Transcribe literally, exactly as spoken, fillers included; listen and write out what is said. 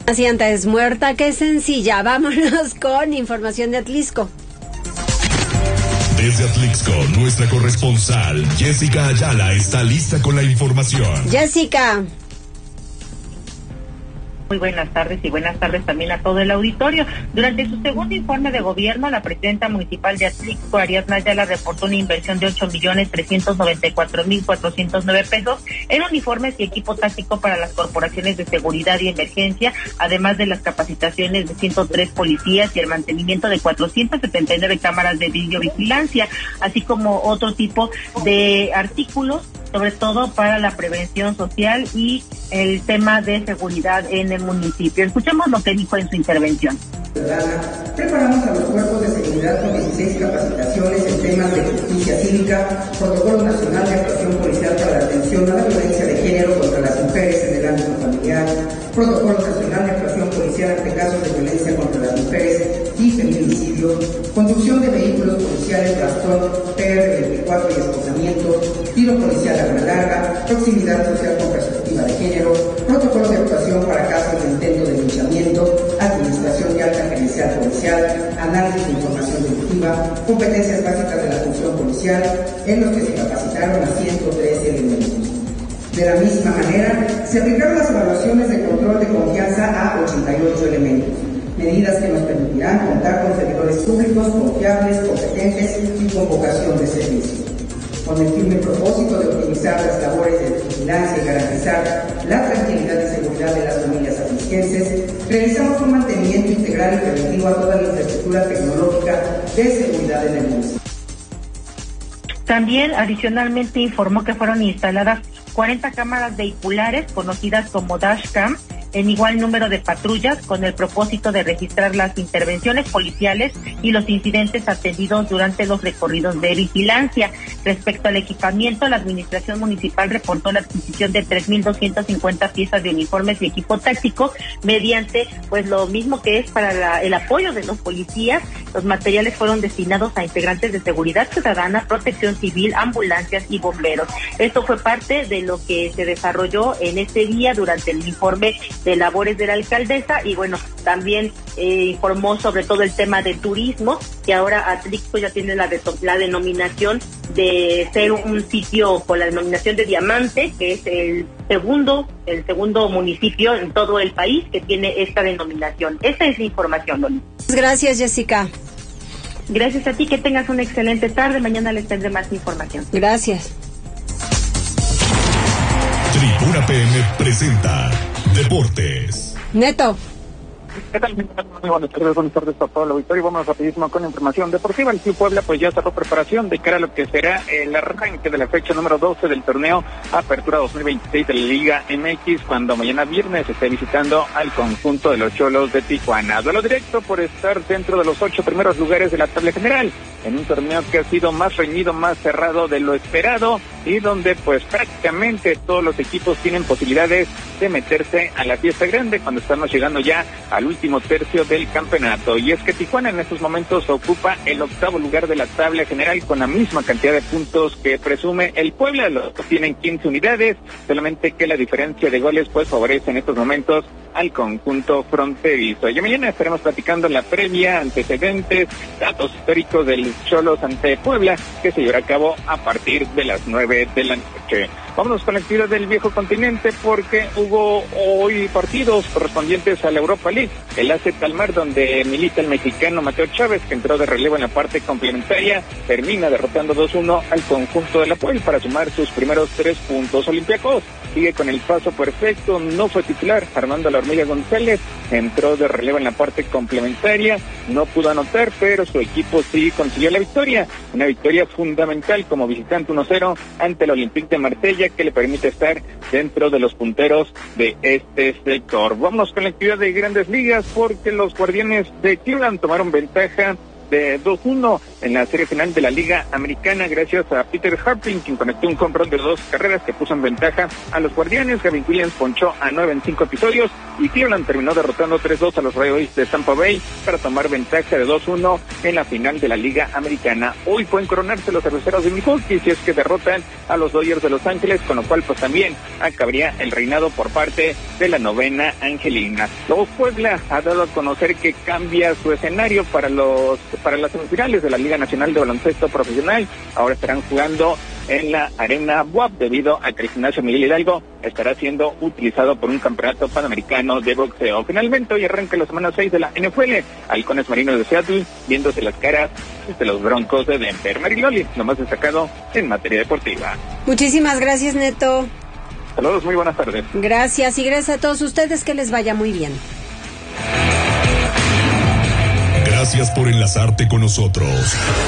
Paciente es muerta, qué sencilla. Vámonos con información de Atlixco. Desde Atlixco, nuestra corresponsal Jessica Ayala está lista con la información. Jessica. Muy buenas tardes y buenas tardes también a todo el auditorio. Durante su segundo informe de gobierno, la presidenta municipal de Atlixco, Ariadna Ayala, reportó una inversión de ocho millones trescientos noventa y cuatro mil cuatrocientos nueve pesos en uniformes y equipo táctico para las corporaciones de seguridad y emergencia, además de las capacitaciones de ciento tres policías y el mantenimiento de cuatrocientas setenta y nueve cámaras de videovigilancia, así como otro tipo de artículos, sobre todo para la prevención social y el tema de seguridad en el municipio. Escuchemos lo que dijo en su intervención. Preparamos a los cuerpos de seguridad con dieciséis capacitaciones en temas de justicia cívica, protocolo nacional de actuación policial para la atención a la violencia de género contra las mujeres en el ámbito familiar, protocolo nacional de actuación policial ante casos de violencia contra las mujeres y feminicidio, conducción de vehículos policiales, bastón, P R veinticuatro y esposamiento, tiro policial arma larga, proximidad social con perspectiva de género, protocolo de actuación para casos de intento de linchamiento, administración de alta gerencial policial, análisis de información delictiva, competencias básicas de la función policial, en los que se capacitaron a ciento trece elementos. De la misma manera, se aplicaron las evaluaciones de control de confianza a ochenta y ocho elementos, medidas que nos permitirán contar con servidores públicos confiables, competentes y con vocación de servicio. Con el firme propósito de optimizar las labores de vigilancia y garantizar la tranquilidad y seguridad de las familias atlixquenses, realizamos un mantenimiento integral y preventivo a toda la infraestructura tecnológica de seguridad en el municipio. También adicionalmente informó que fueron instaladas cuarenta cámaras vehiculares conocidas como dashcam en igual número de patrullas con el propósito de registrar las intervenciones policiales y los incidentes atendidos durante los recorridos de vigilancia. Respecto al equipamiento, la administración municipal reportó la adquisición de tres mil doscientas cincuenta piezas de uniformes y equipo táctico mediante pues lo mismo que es para la, el apoyo de los policías. Los materiales fueron destinados a integrantes de seguridad ciudadana, protección civil, ambulancias y bomberos. Esto fue parte de lo que se desarrolló en este día durante el informe de labores de la alcaldesa y bueno, también eh, informó sobre todo el tema de turismo, que ahora Atlixco ya tiene la, de, la denominación de ser un sitio con la denominación de diamante, que es el segundo, el segundo municipio en todo el país que tiene esta denominación. Esta es la información, Loli. Gracias, Jessica. Gracias a ti, que tengas una excelente tarde. Mañana les tendré más información. Gracias. Tribuna P M presenta Deportes. Neto. ¿Qué tal? Muy buenas tardes, buenas tardes a todo el auditorio. Vamos rapidísimo con información deportiva. El Club Puebla pues ya cerró preparación de cara a lo que será el arranque de la fecha número doce del torneo Apertura dos mil veintiséis de la Liga M X, cuando mañana viernes esté visitando al conjunto de los Cholos de Tijuana. Duelo directo por estar dentro de los ocho primeros lugares de la tabla general, en un torneo que ha sido más reñido, más cerrado de lo esperado, y donde pues prácticamente todos los equipos tienen posibilidades de meterse a la fiesta grande cuando estamos llegando ya al último tercio del campeonato. Y es que Tijuana en estos momentos ocupa el octavo lugar de la tabla general con la misma cantidad de puntos que presume el Puebla. Los tienen quince unidades, solamente que la diferencia de goles pues favorece en estos momentos al conjunto fronterizo. Y mañana estaremos platicando la previa, antecedentes, datos históricos del Cholos ante Puebla, que se llevará a cabo a partir de las nueve de la noche. Vámonos con la actividad del viejo continente, porque hubo hoy partidos correspondientes a la Europa League. El A Z Alkmaar, donde milita el mexicano Mateo Chávez, que entró de relevo en la parte complementaria, termina derrotando dos uno al conjunto del Apoel para sumar sus primeros tres puntos. Olympiacos sigue con el paso perfecto, no fue titular. Armando La Hormiga González entró de relevo en la parte complementaria, no pudo anotar, pero su equipo sí consiguió la victoria. Una victoria fundamental como visitante uno cero ante el Olympique de Marsella, que le permite estar dentro de los punteros de este sector. Vamos con la actividad de Grandes Ligas, porque los Guardianes de Cleveland tomaron ventaja de dos uno en la serie final de la Liga Americana, gracias a Peter Harping, quien conectó un home run de dos carreras que puso en ventaja a los Guardianes. Gavin Williams ponchó a nueve en cinco episodios y Cleveland terminó derrotando tres dos a los Rays de Tampa Bay para tomar ventaja de dos uno en la final de la Liga Americana. Hoy pueden coronarse los cerveceros de Milwaukee si es que derrotan a los Dodgers de Los Ángeles, con lo cual pues también acabaría el reinado por parte de la novena angelina. Luego Puebla ha dado a conocer que cambia su escenario para los para las semifinales de la Liga Nacional de Baloncesto Profesional. Ahora estarán jugando en la Arena B U A P debido a que el gimnasio Miguel Hidalgo estará siendo utilizado por un campeonato panamericano de boxeo. Finalmente hoy arranca la semana seis de la N F L, Halcones Marinos de Seattle viéndose las caras de los Broncos de Denver. Mariloli, lo más destacado en materia deportiva. Muchísimas gracias, Neto. Saludos, muy buenas tardes. Gracias y gracias a todos ustedes, que les vaya muy bien. Gracias por enlazarte con nosotros.